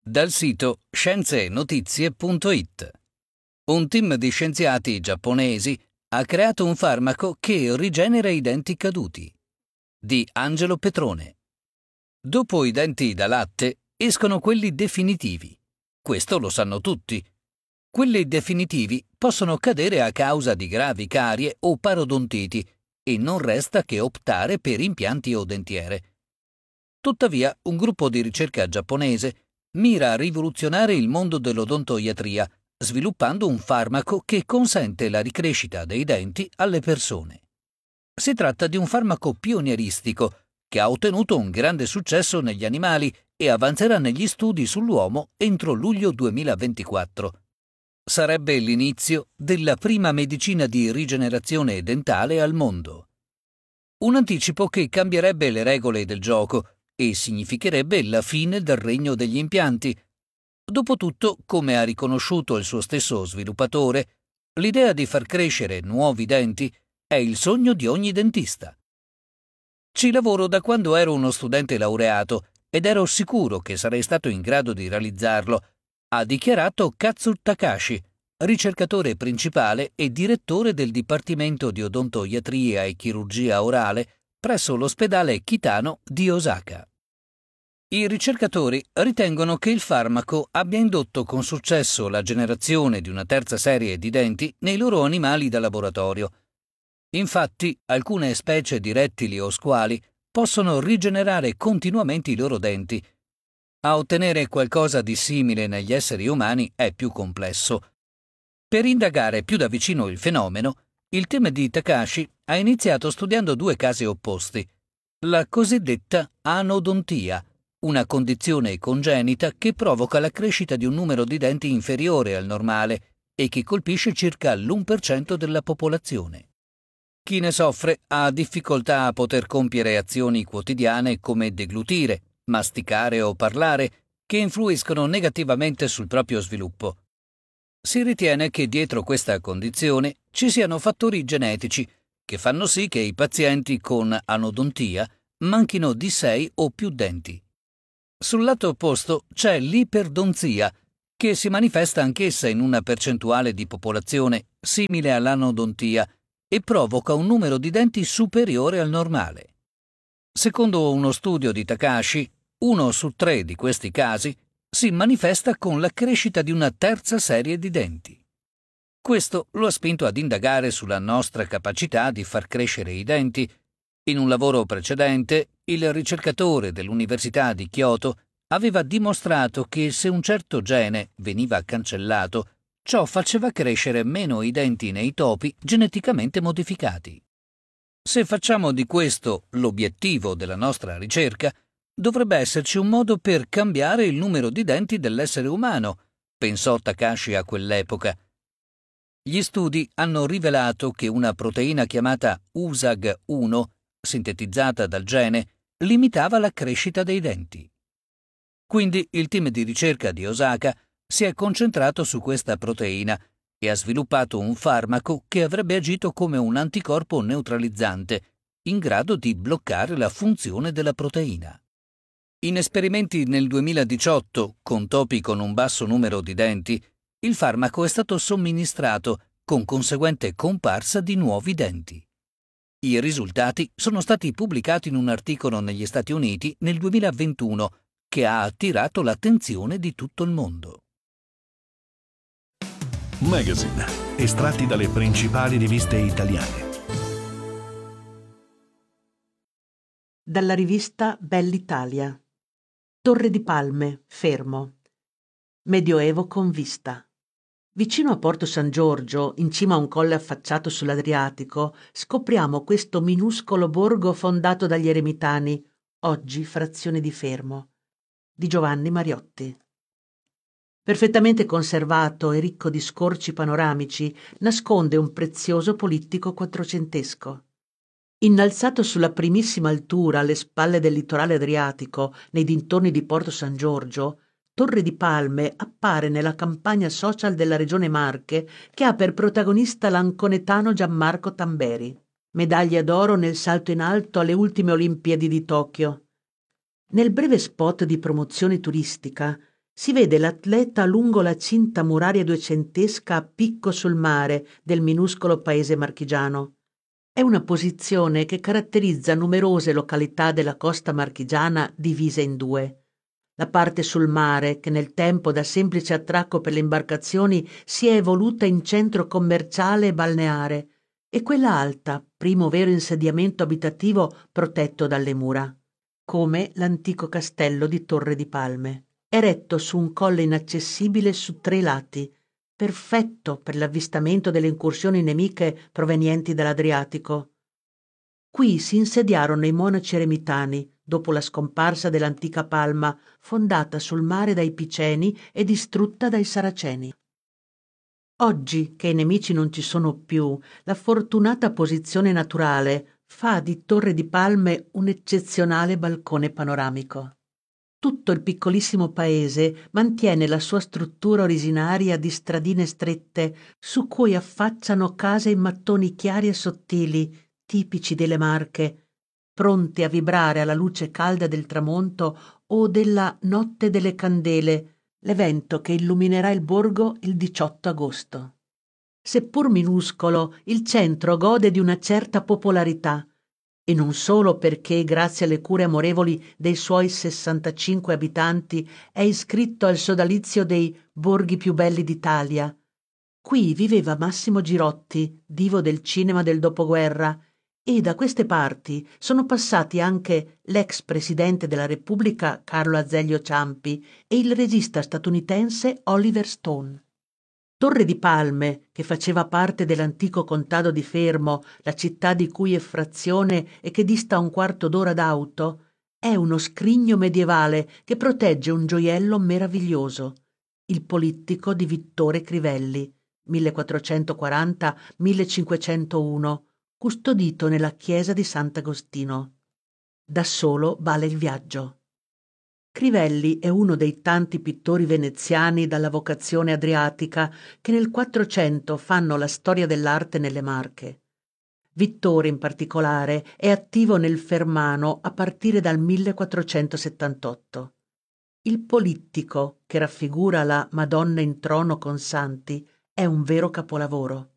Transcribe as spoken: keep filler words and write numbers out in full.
Dal sito scienze e notizie punto it. Un team di scienziati giapponesi ha creato un farmaco che rigenera i denti caduti. Di Angelo Petrone. Dopo i denti da latte escono quelli definitivi. Questo lo sanno tutti. Quelli definitivi possono cadere a causa di gravi carie o parodontiti e non resta che optare per impianti o dentiere. Tuttavia, un gruppo di ricerca giapponese mira a rivoluzionare il mondo dell'odontoiatria, sviluppando un farmaco che consente la ricrescita dei denti alle persone. Si tratta di un farmaco pionieristico che ha ottenuto un grande successo negli animali e avanzerà negli studi sull'uomo entro luglio duemilaventiquattro. Sarebbe l'inizio della prima medicina di rigenerazione dentale al mondo. Un anticipo che cambierebbe le regole del gioco e significherebbe la fine del regno degli impianti. Dopotutto, come ha riconosciuto il suo stesso sviluppatore, l'idea di far crescere nuovi denti è il sogno di ogni dentista. Ci lavoro da quando ero uno studente laureato ed ero sicuro che sarei stato in grado di realizzarlo, ha dichiarato Katsu Takashi, ricercatore principale e direttore del Dipartimento di Odontoiatria e Chirurgia Orale presso l'ospedale Kitano di Osaka. I ricercatori ritengono che il farmaco abbia indotto con successo la generazione di una terza serie di denti nei loro animali da laboratorio. Infatti, alcune specie di rettili o squali possono rigenerare continuamente i loro denti. A ottenere qualcosa di simile negli esseri umani è più complesso. Per indagare più da vicino il fenomeno, il team di Takashi ha iniziato studiando due casi opposti. La cosiddetta anodontia, una condizione congenita che provoca la crescita di un numero di denti inferiore al normale e che colpisce circa l'uno per cento della popolazione. Chi ne soffre ha difficoltà a poter compiere azioni quotidiane come deglutire, masticare o parlare, che influiscono negativamente sul proprio sviluppo. Si ritiene che dietro questa condizione ci siano fattori genetici che fanno sì che i pazienti con anodontia manchino di sei o più denti. Sul lato opposto c'è l'iperdonzia, che si manifesta anch'essa in una percentuale di popolazione simile all'anodontia e provoca un numero di denti superiore al normale. Secondo uno studio di Takashi, uno su tre di questi casi si manifesta con la crescita di una terza serie di denti. Questo lo ha spinto ad indagare sulla nostra capacità di far crescere i denti. In un lavoro precedente, il ricercatore dell'Università di Kyoto aveva dimostrato che se un certo gene veniva cancellato, ciò faceva crescere meno i denti nei topi geneticamente modificati. Se facciamo di questo l'obiettivo della nostra ricerca, dovrebbe esserci un modo per cambiare il numero di denti dell'essere umano, pensò Takashi a quell'epoca. Gli studi hanno rivelato che una proteina chiamata U S A G uno, sintetizzata dal gene, limitava la crescita dei denti. Quindi il team di ricerca di Osaka si è concentrato su questa proteina e ha sviluppato un farmaco che avrebbe agito come un anticorpo neutralizzante, in grado di bloccare la funzione della proteina. In esperimenti nel duemiladiciotto, con topi con un basso numero di denti, il farmaco è stato somministrato con conseguente comparsa di nuovi denti. I risultati sono stati pubblicati in un articolo negli Stati Uniti nel duemilaventuno che ha attirato l'attenzione di tutto il mondo. Magazine, estratti dalle principali riviste italiane. Dalla rivista Bell'Italia. Torre di Palme, Fermo. Medioevo con vista. Vicino a Porto San Giorgio, in cima a un colle affacciato sull'Adriatico, scopriamo questo minuscolo borgo fondato dagli eremitani, oggi frazione di Fermo, di Giovanni Mariotti. Perfettamente conservato e ricco di scorci panoramici, nasconde un prezioso polittico quattrocentesco. Innalzato sulla primissima altura alle spalle del litorale adriatico, nei dintorni di Porto San Giorgio, Torre di Palme appare nella campagna social della regione Marche che ha per protagonista l'anconetano Gianmarco Tamberi, medaglia d'oro nel salto in alto alle ultime Olimpiadi di Tokyo. Nel breve spot di promozione turistica, Si vede l'atleta lungo la cinta muraria duecentesca a picco sul mare del minuscolo paese marchigiano. È una posizione che caratterizza numerose località della costa marchigiana divise in due. La parte sul mare, che nel tempo da semplice attracco per le imbarcazioni si è evoluta in centro commerciale e balneare, e quella alta, primo vero insediamento abitativo protetto dalle mura, come l'antico castello di Torre di Palme, eretto su un colle inaccessibile su tre lati, perfetto per l'avvistamento delle incursioni nemiche provenienti dall'Adriatico. Qui si insediarono i monaci eremitani, dopo la scomparsa dell'antica Palma, fondata sul mare dai Piceni e distrutta dai Saraceni. Oggi, che i nemici non ci sono più, la fortunata posizione naturale fa di Torre di Palme un eccezionale balcone panoramico. Tutto il piccolissimo paese mantiene la sua struttura originaria di stradine strette su cui affacciano case in mattoni chiari e sottili, tipici delle Marche, pronti a vibrare alla luce calda del tramonto o della Notte delle Candele, l'evento che illuminerà il borgo il diciotto agosto. Seppur minuscolo, il centro gode di una certa popolarità, e non solo perché, grazie alle cure amorevoli dei suoi sessantacinque abitanti, è iscritto al sodalizio dei borghi più belli d'Italia. Qui viveva Massimo Girotti, divo del cinema del dopoguerra, e da queste parti sono passati anche l'ex presidente della Repubblica Carlo Azeglio Ciampi e il regista statunitense Oliver Stone. Torre di Palme, che faceva parte dell'antico contado di Fermo, la città di cui è frazione e che dista un quarto d'ora d'auto, è uno scrigno medievale che protegge un gioiello meraviglioso, il Polittico di Vittore Crivelli, millequattrocentoquaranta millecinquecentouno, custodito nella chiesa di Sant'Agostino. Da solo vale il viaggio. Crivelli è uno dei tanti pittori veneziani dalla vocazione adriatica che nel Quattrocento fanno la storia dell'arte nelle Marche. Vittore, in particolare, è attivo nel Fermano a partire dal millequattrocentosettantotto. Il Polittico, che raffigura la Madonna in trono con santi, è un vero capolavoro.